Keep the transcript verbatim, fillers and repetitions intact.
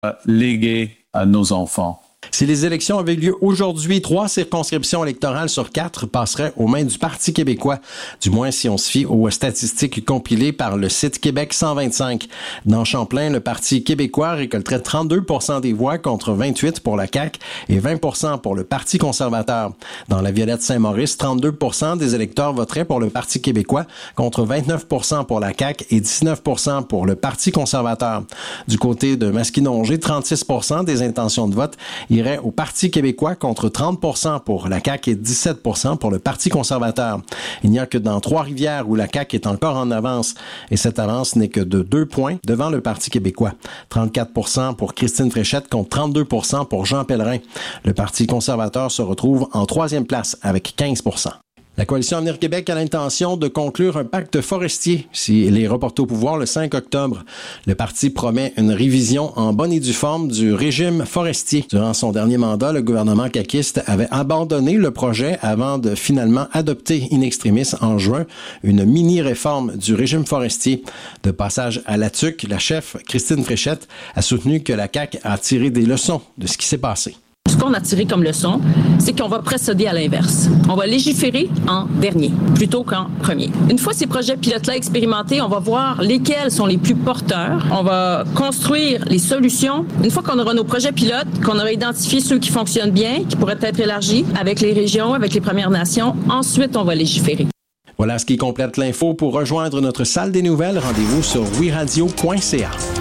léguer à nos enfants. Si les élections avaient lieu aujourd'hui, trois circonscriptions électorales sur quatre passeraient aux mains du Parti québécois, du moins si on se fie aux statistiques compilées par le site Québec cent vingt-cinq. Dans Champlain, le Parti québécois récolterait trente-deux pour cent des voix contre vingt-huit pour la C A Q et vingt pour cent pour le Parti conservateur. Dans la Violette-Saint-Maurice, trente-deux pour cent des électeurs voteraient pour le Parti québécois contre vingt-neuf pour cent pour la C A Q et dix-neuf pour cent pour le Parti conservateur. Du côté de Masquinongé, trente-six pour cent des intentions de vote irait au Parti québécois contre trente pour cent pour la C A Q et dix-sept pour cent pour le Parti conservateur. Il n'y a que dans Trois-Rivières où la C A Q est encore en avance et cette avance n'est que de deux points devant le Parti québécois. trente-quatre pour cent pour Christine Fréchette contre trente-deux pour cent pour Jean Pellerin. Le Parti conservateur se retrouve en troisième place avec quinze pour cent. La Coalition Avenir Québec a l'intention de conclure un pacte forestier s'il est reporté au pouvoir le cinq octobre. Le parti promet une révision en bonne et due forme du régime forestier. Durant son dernier mandat, le gouvernement caquiste avait abandonné le projet avant de finalement adopter in extremis en juin une mini-réforme du régime forestier. De passage à la T U C, la chef Christine Fréchette a soutenu que la C A Q a tiré des leçons de ce qui s'est passé. Ce qu'on a tiré comme leçon, c'est qu'on va procéder à l'inverse. On va légiférer en dernier, plutôt qu'en premier. Une fois ces projets pilotes-là expérimentés, on va voir lesquels sont les plus porteurs. On va construire les solutions. Une fois qu'on aura nos projets pilotes, qu'on aura identifié ceux qui fonctionnent bien, qui pourraient être élargis avec les régions, avec les Premières Nations, ensuite on va légiférer. Voilà ce qui complète l'info. Pour rejoindre notre salle des nouvelles, rendez-vous sur oui radio point c a.